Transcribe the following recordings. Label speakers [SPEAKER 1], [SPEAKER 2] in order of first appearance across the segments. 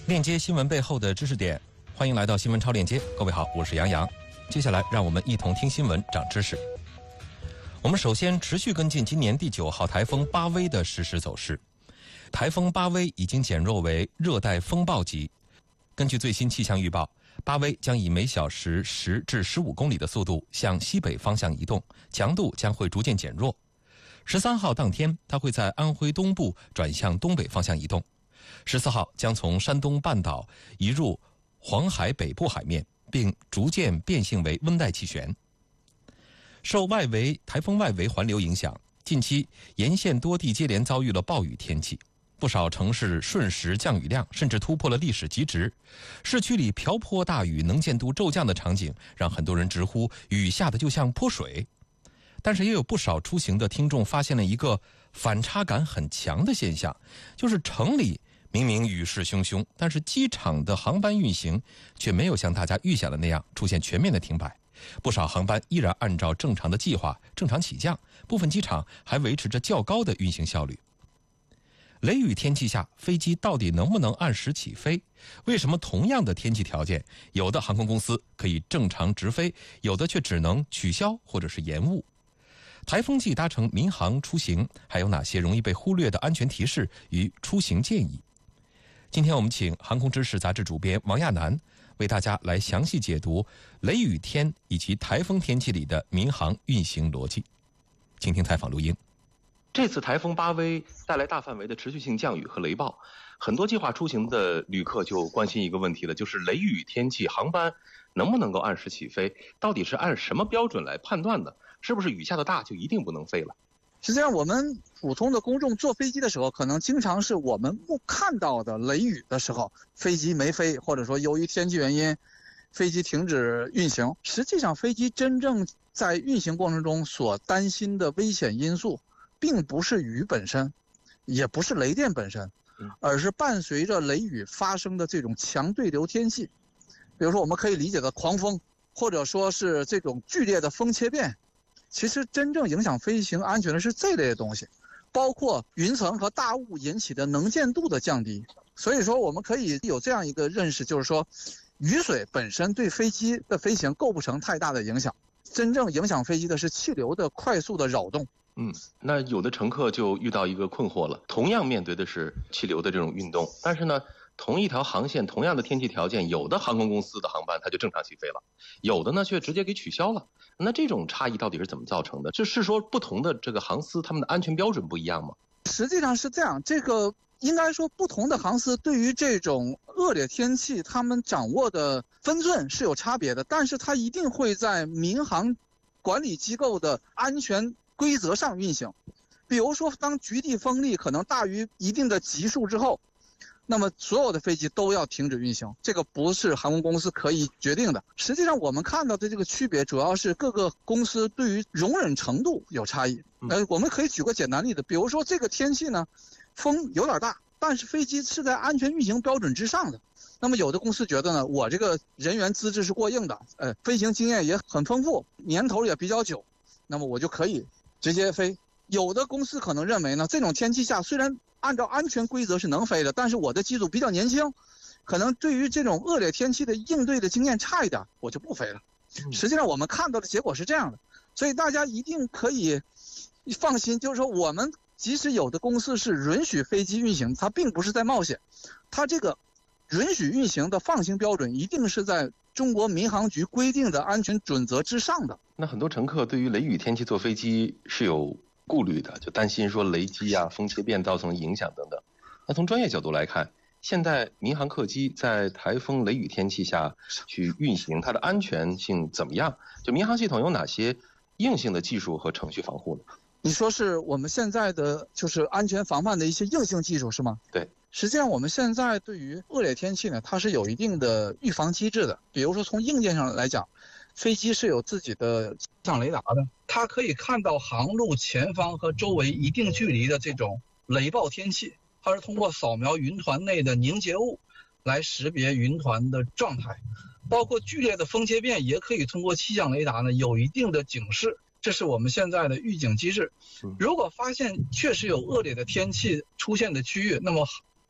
[SPEAKER 1] 链接新闻背后的知识点，欢迎来到新闻超链接。各位好，我是杨洋。接下来让我们一同听新闻，长知识。我们首先持续跟进今年第9号台风巴威的实时走势。台风巴威已经减弱为热带风暴级。根据最新气象预报，巴威将以每小时10至15公里的速度向西北方向移动，强度将会逐渐减弱。13号当天，它会在安徽东部转向东北方向移动。14号将从山东半岛移入黄海北部海面，并逐渐变性为温带气旋。受台风外围环流影响，近期沿线多地接连遭遇了暴雨天气，不少城市瞬时降雨量甚至突破了历史极值。市区里瓢泼大雨、能见度骤降的场景，让很多人直呼雨下的就像泼水。但是也有不少出行的听众发现了一个反差感很强的现象，就是城里明明雨势汹汹，但是机场的航班运行却没有像大家预想的那样出现全面的停摆。不少航班依然按照正常的计划正常起降，部分机场还维持着较高的运行效率。雷雨天气下，飞机到底能不能按时起飞？为什么同样的天气条件，有的航空公司可以正常直飞，有的却只能取消或者是延误？台风季搭乘民航出行还有哪些容易被忽略的安全提示与出行建议？今天我们请航空知识杂志主编王亚楠为大家来详细解读雷雨天以及台风天气里的民航运行逻辑。请听采访录音。
[SPEAKER 2] 这次台风巴威带来大范围的持续性降雨和雷暴，很多计划出行的旅客就关心一个问题了，就是雷雨天气航班能不能够按时起飞？到底是按什么标准来判断的？是不是雨下的大就一定不能飞了？
[SPEAKER 3] 实际上我们普通的公众坐飞机的时候，可能经常是我们不看到的雷雨的时候，飞机没飞，或者说由于天气原因飞机停止运行。实际上飞机真正在运行过程中所担心的危险因素并不是雨本身，也不是雷电本身，而是伴随着雷雨发生的这种强对流天气。比如说我们可以理解的狂风，或者说是这种剧烈的风切变。其实真正影响飞行安全的是这类的东西，包括云层和大雾引起的能见度的降低。所以说我们可以有这样一个认识，就是说雨水本身对飞机的飞行构不成太大的影响，真正影响飞机的是气流的快速的扰动。
[SPEAKER 2] 那有的乘客就遇到一个困惑了，同样面对的是气流的这种运动，但是呢同一条航线同样的天气条件，有的航空公司的航班它就正常起飞了，有的呢却直接给取消了。那这种差异到底是怎么造成的？就是说不同的这个航司他们的安全标准不一样吗？
[SPEAKER 3] 实际上是这样，这个应该说不同的航司对于这种恶劣天气他们掌握的分寸是有差别的，但是它一定会在民航管理机构的安全规则上运行。比如说当局地风力可能大于一定的级数之后，那么所有的飞机都要停止运行，这个不是航空公司可以决定的。实际上我们看到的这个区别主要是各个公司对于容忍程度有差异。我们可以举个简单例子，比如说这个天气呢，风有点大，但是飞机是在安全运行标准之上的。那么有的公司觉得呢，我这个人员资质是过硬的，飞行经验也很丰富，年头也比较久，那么我就可以直接飞。有的公司可能认为呢，这种天气下虽然按照安全规则是能飞的，但是我的机组比较年轻，可能对于这种恶劣天气的应对的经验差一点，我就不飞了。实际上我们看到的结果是这样的，所以大家一定可以放心，就是说我们即使有的公司是允许飞机运行，它并不是在冒险，它这个允许运行的放行标准一定是在中国民航局规定的安全准则之上的。
[SPEAKER 2] 那很多乘客对于雷雨天气坐飞机是有顾虑的，就担心说雷击啊、风切变造成影响等等。那从专业角度来看，现在民航客机在台风雷雨天气下去运行，它的安全性怎么样？就民航系统有哪些硬性的技术和程序防护呢？
[SPEAKER 3] 你说是我们现在的就是安全防范的一些硬性技术是吗？
[SPEAKER 2] 对，
[SPEAKER 3] 实际上我们现在对于恶劣天气呢，它是有一定的预防机制的。比如说从硬件上来讲，飞机是有自己的气象雷达的，它可以看到航路前方和周围一定距离的这种雷暴天气，它是通过扫描云团内的凝结物来识别云团的状态，包括剧烈的风切变也可以通过气象雷达呢有一定的警示，这是我们现在的预警机制。如果发现确实有恶劣的天气出现的区域，那么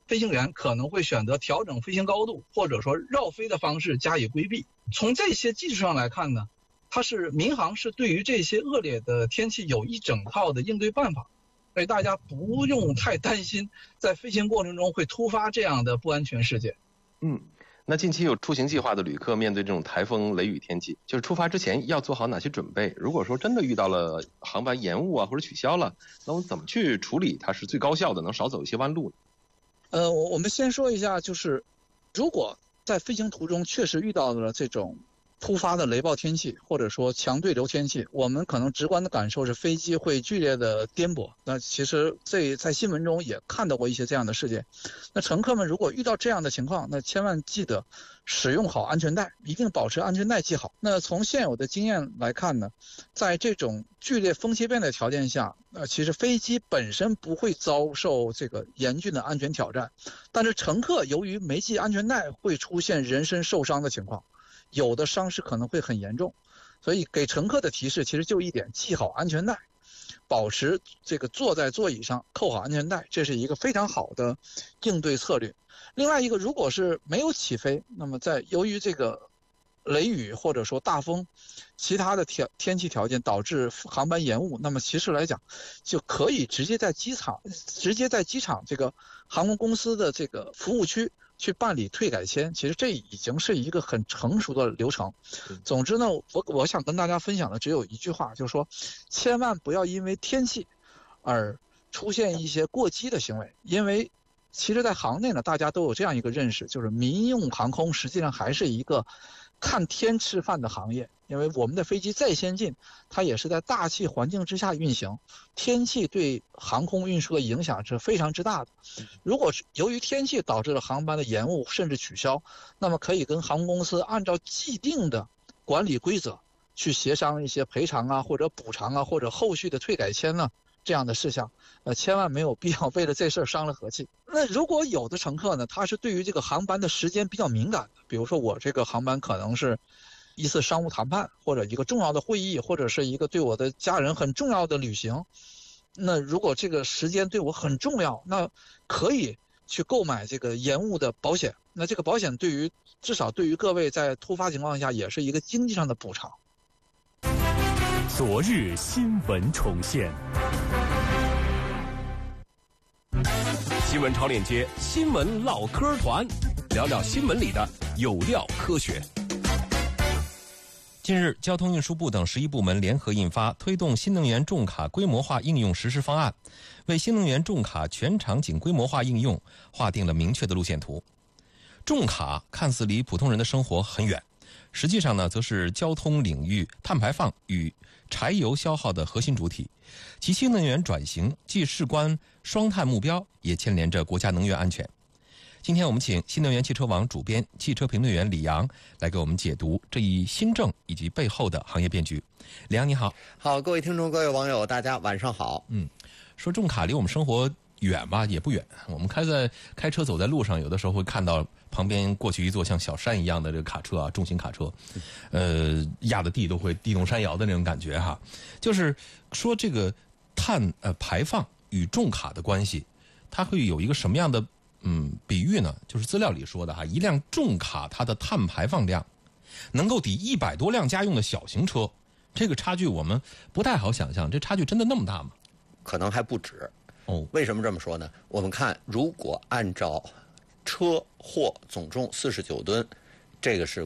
[SPEAKER 3] 飞行员可能会选择调整飞行高度，或者说绕飞的方式加以规避。从这些技术上来看呢，民航是对于这些恶劣的天气有一整套的应对办法，所以大家不用太担心在飞行过程中会突发这样的不安全事件。
[SPEAKER 2] 那近期有出行计划的旅客面对这种台风雷雨天气，就是出发之前要做好哪些准备？如果说真的遇到了航班延误啊或者取消了，那我们怎么去处理它是最高效的，能少走一些弯路呢？
[SPEAKER 3] 我们先说一下，就是如果在飞行途中确实遇到了这种突发的雷暴天气或者说强对流天气，我们可能直观的感受是飞机会剧烈的颠簸。那其实在新闻中也看到过一些这样的事件。那乘客们如果遇到这样的情况，那千万记得使用好安全带，一定保持安全带系好。那从现有的经验来看呢，在这种剧烈风切变的条件下，其实飞机本身不会遭受这个严峻的安全挑战，但是乘客由于没系安全带会出现人身受伤的情况，有的伤势可能会很严重。所以给乘客的提示其实就一点，系好安全带，保持这个坐在座椅上扣好安全带，这是一个非常好的应对策略。另外一个，如果是没有起飞，那么由于这个雷雨或者说大风其他的天气条件导致航班延误，那么其实来讲就可以直接在机场这个航空公司的这个服务区去办理退改签。其实这已经是一个很成熟的流程。总之呢，我想跟大家分享的只有一句话，就是说千万不要因为天气而出现一些过激的行为。因为其实在行内呢，大家都有这样一个认识，就是民用航空实际上还是一个看天吃饭的行业。因为我们的飞机再先进，它也是在大气环境之下运行，天气对航空运输的影响是非常之大的。如果由于天气导致了航班的延误甚至取消，那么可以跟航空公司按照既定的管理规则去协商一些赔偿啊，或者补偿啊，或者后续的退改签呢这样的事项。千万没有必要为了这事儿伤了和气。那如果有的乘客呢，他是对于这个航班的时间比较敏感的，比如说我这个航班可能是一次商务谈判，或者一个重要的会议，或者是一个对我的家人很重要的旅行，那如果这个时间对我很重要，那可以去购买这个延误的保险。那这个保险至少对于各位在突发情况下也是一个经济上的补偿。
[SPEAKER 4] 昨日新闻重现，新闻超链接新闻唠嗑团，聊聊新闻里的有料科学。
[SPEAKER 1] 近日，交通运输部等11部门联合印发《推动新能源重卡规模化应用实施方案》，为新能源重卡全场景规模化应用划定了明确的路线图。重卡看似离普通人的生活很远，实际上呢，则是交通领域碳排放与柴油消耗的核心主体。其新能源转型既事关双碳目标，也牵连着国家能源安全。今天我们请新能源汽车网主编、汽车评论员李阳来给我们解读这一新政以及背后的行业变局。李阳你好。
[SPEAKER 5] 好，各位听众、各位网友，大家晚上好。
[SPEAKER 1] 说重卡离我们生活远吧，也不远。我们开车走在路上，有的时候会看到旁边过去一座像小山一样的这个卡车啊，重型卡车，压的地都会地动山摇的那种感觉哈。就是说这个碳排放与重卡的关系，它会有一个什么样的比喻呢？就是资料里说的哈，一辆重卡它的碳排放量能够抵100多辆家用的小型车，这个差距我们不太好想象，这差距真的那么大吗？
[SPEAKER 5] 可能还不止。
[SPEAKER 1] 为
[SPEAKER 5] 什么这么说呢？我们看，如果按照车货总重49吨，这个是